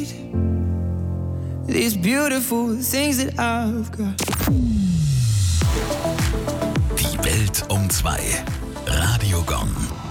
These beautiful things that I've got. Die Welt um 2. Radio Gong.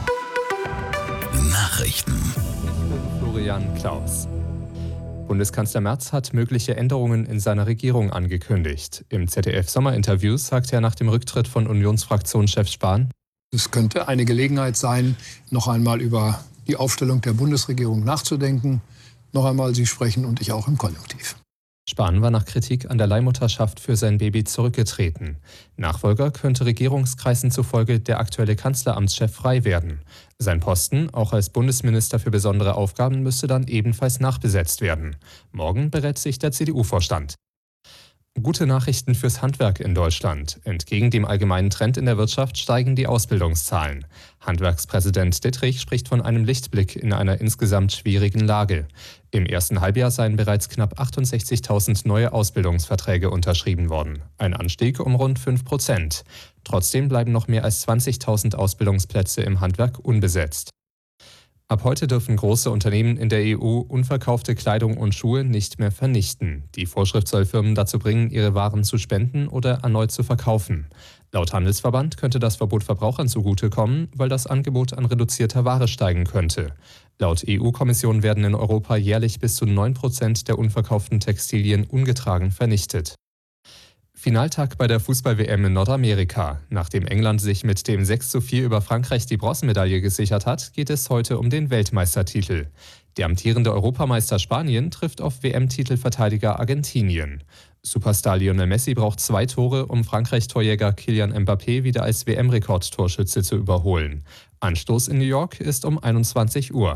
Nachrichten. Florian Klaus. Bundeskanzler Merz hat mögliche Änderungen in seiner Regierung angekündigt. Im ZDF-Sommerinterview sagte er nach dem Rücktritt von Unionsfraktionschef Spahn: Es könnte eine Gelegenheit sein, noch einmal über die Aufstellung der Bundesregierung nachzudenken. Noch einmal, Sie sprechen und ich auch im Konjunktiv. Spahn war nach Kritik an der Leihmutterschaft für sein Baby zurückgetreten. Nachfolger könnte Regierungskreisen zufolge der aktuelle Kanzleramtschef frei werden. Sein Posten, auch als Bundesminister für besondere Aufgaben, müsste dann ebenfalls nachbesetzt werden. Morgen berät sich der CDU-Vorstand. Gute Nachrichten fürs Handwerk in Deutschland. Entgegen dem allgemeinen Trend in der Wirtschaft steigen die Ausbildungszahlen. Handwerkspräsident Dittrich spricht von einem Lichtblick in einer insgesamt schwierigen Lage. Im ersten Halbjahr seien bereits knapp 68.000 neue Ausbildungsverträge unterschrieben worden. Ein Anstieg um rund 5%. Trotzdem bleiben noch mehr als 20.000 Ausbildungsplätze im Handwerk unbesetzt. Ab heute dürfen große Unternehmen in der EU unverkaufte Kleidung und Schuhe nicht mehr vernichten. Die Vorschrift soll Firmen dazu bringen, ihre Waren zu spenden oder erneut zu verkaufen. Laut Handelsverband könnte das Verbot Verbrauchern zugutekommen, weil das Angebot an reduzierter Ware steigen könnte. Laut EU-Kommission werden in Europa jährlich bis zu 9% der unverkauften Textilien ungetragen vernichtet. Finaltag bei der Fußball-WM in Nordamerika. Nachdem England sich mit dem 6:4 über Frankreich die Bronzemedaille gesichert hat, geht es heute um den Weltmeistertitel. Der amtierende Europameister Spanien trifft auf WM-Titelverteidiger Argentinien. Superstar Lionel Messi braucht 2 Tore, um Frankreich-Torjäger Kylian Mbappé wieder als WM-Rekordtorschütze zu überholen. Anstoß in New York ist um 21 Uhr.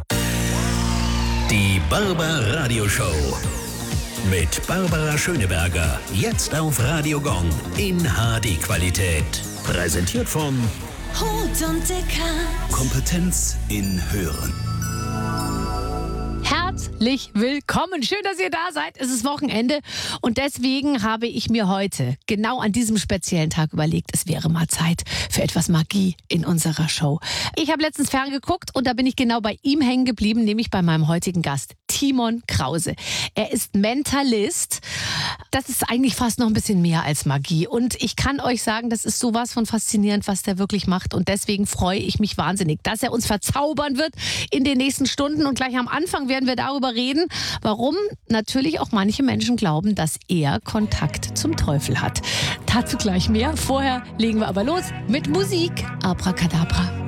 Die Barbara-Radio-Show mit Barbara Schöneberger. Jetzt auf Radio Gong in HD-Qualität. Präsentiert von Hut und Dicker. Kompetenz in Hören. Herzlich willkommen. Schön, dass ihr da seid. Es ist Wochenende und deswegen habe ich mir heute genau an diesem speziellen Tag überlegt, es wäre mal Zeit für etwas Magie in unserer Show. Ich habe letztens ferngeguckt und da bin ich genau bei ihm hängen geblieben, nämlich bei meinem heutigen Gast, Timon Krause. Er ist Mentalist. Das ist eigentlich fast noch ein bisschen mehr als Magie und ich kann euch sagen, das ist sowas von faszinierend, was der wirklich macht und deswegen freue ich mich wahnsinnig, dass er uns verzaubern wird in den nächsten Stunden und gleich am Anfang werden wir darüber reden, warum natürlich auch manche Menschen glauben, dass er Kontakt zum Teufel hat. Dazu gleich mehr. Vorher legen wir aber los mit Musik. Abracadabra.